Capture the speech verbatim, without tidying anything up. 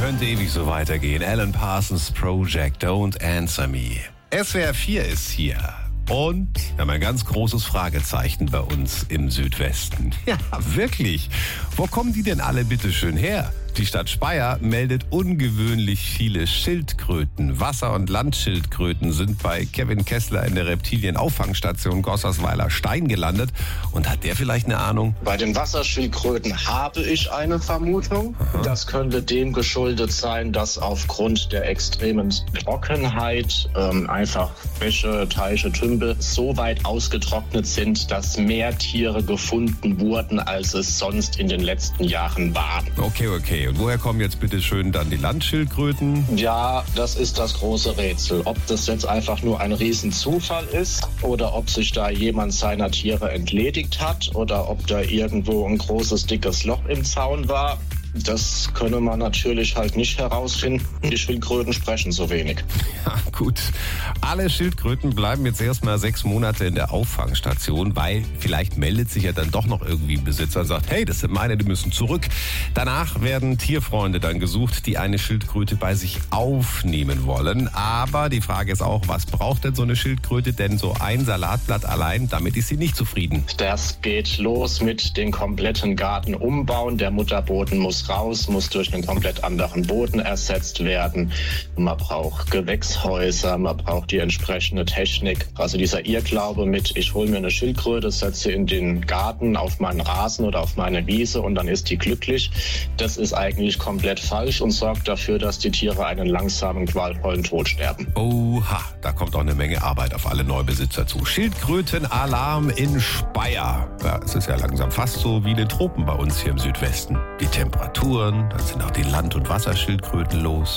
könnte ewig so weitergehen. Alan Parsons Project, Don't Answer Me. S W R vier ist hier. Und wir haben ein ganz großes Fragezeichen bei uns im Südwesten. Ja, wirklich. Wo kommen die denn alle bitte schön her? Die Stadt Speyer meldet ungewöhnlich viele Schildkröten. Wasser- und Landschildkröten sind bei Kevin Kessler in der Reptilienauffangstation Gossersweiler Stein gelandet. Und hat der vielleicht eine Ahnung? Bei den Wasserschildkröten habe ich eine Vermutung. Aha. Das könnte dem geschuldet sein, dass aufgrund der extremen Trockenheit ähm, einfach Bäche, Teiche, Tümpel so weit ausgetrocknet sind, dass mehr Tiere gefunden wurden, als es sonst in den letzten Jahren waren. Okay, okay. Und woher kommen jetzt bitte schön dann die Landschildkröten? Ja, das ist das große Rätsel. Ob das jetzt einfach nur ein Riesenzufall ist oder ob sich da jemand seiner Tiere entledigt hat oder ob da irgendwo ein großes, dickes Loch im Zaun war. Das könne man natürlich halt nicht herausfinden. Die Schildkröten sprechen so wenig. Ja, gut. Alle Schildkröten bleiben jetzt erstmal sechs Monate in der Auffangstation, weil vielleicht meldet sich ja dann doch noch irgendwie ein Besitzer und sagt, hey, das sind meine, die müssen zurück. Danach werden Tierfreunde dann gesucht, die eine Schildkröte bei sich aufnehmen wollen. Aber die Frage ist auch, was braucht denn so eine Schildkröte? Denn so ein Salatblatt allein, damit ist sie nicht zufrieden. Das geht los mit den kompletten Garten umbauen. Der Mutterboden muss raus, muss durch einen komplett anderen Boden ersetzt werden. Man braucht Gewächshäuser, man braucht die entsprechende Technik. Also dieser Irrglaube mit, ich hole mir eine Schildkröte, setze sie in den Garten, auf meinen Rasen oder auf meine Wiese und dann ist die glücklich. Das ist eigentlich komplett falsch und sorgt dafür, dass die Tiere einen langsamen, qualvollen Tod sterben. Oha, da kommt auch eine Menge Arbeit auf alle Neubesitzer zu. Schildkrötenalarm in Speyer. Ja, es ist ja langsam fast so wie in den Tropen bei uns hier im Südwesten. Die Temperaturen, dann sind auch die Land- und Wasserschildkröten los.